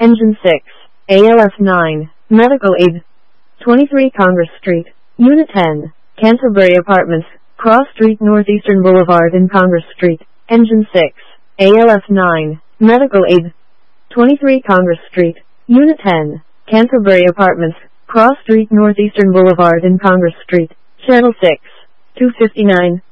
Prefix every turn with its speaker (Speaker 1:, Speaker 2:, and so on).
Speaker 1: Engine 6, ALF 9, Medical Aid. 23 Congress Street, Unit 10, Canterbury Apartments, Cross Street Northeastern Boulevard and Congress Street. Engine 6, ALF 9, Medical Aid. 23 Congress Street, Unit 10, Canterbury Apartments, Cross Street Northeastern Boulevard and Congress Street. Channel 6, 259.